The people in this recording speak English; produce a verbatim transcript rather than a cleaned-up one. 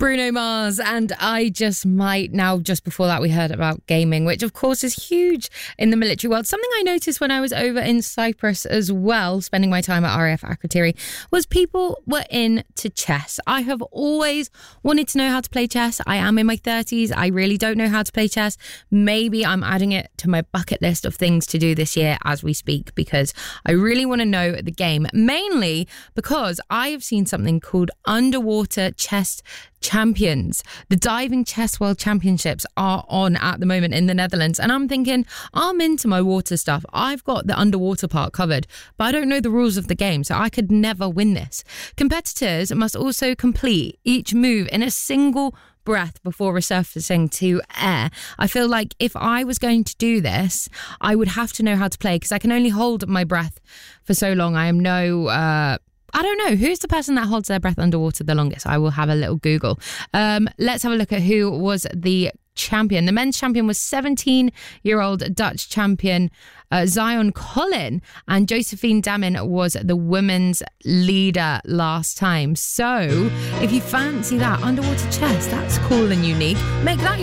Bruno Mars and I Just Might. Now, just before that, we heard about gaming, which of course is huge in the military world. Something I noticed when I was over in Cyprus as well, spending my time at R A F Akrotiri, was people were into chess. I have always wanted to know how to play chess. I am in my thirties. I really don't know how to play chess. Maybe I'm adding it to my bucket list of things to do this year as we speak, because I really want to know the game, mainly because I have seen something called Underwater Chess Champions. The Diving Chess World Championships are on at the moment in the Netherlands, and I'm thinking, I'm into my water stuff. I've got the underwater part covered, but I don't know the rules of the game, so I could never win this. Competitors must also complete each move in a single breath before resurfacing to air. I feel like if I was going to do this, I would have to know how to play, because I can only hold my breath for so long. I am no... Uh, I don't know. Who's the person that holds their breath underwater the longest? I will have a little Google. Um, let's have a look at who was the champion. The men's champion was seventeen-year-old Dutch champion uh, Zion Collin, and Josephine Damin was the women's leader last time. So if you fancy that underwater chess, that's cool and unique. Make that